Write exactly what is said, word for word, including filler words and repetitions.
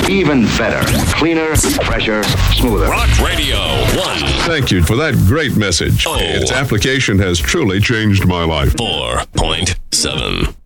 Even better. Cleaner, fresher, smoother. Rock Radio one. Thank you for that great message. Oh. Its application has truly changed my life. four point seven.